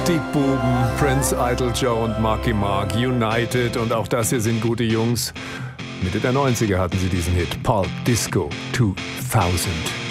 Die Buben, Prince, Idle Joe und Marky Mark, United und auch das hier sind gute Jungs. Mitte der 90er hatten sie diesen Hit, Pulp Disco 2000.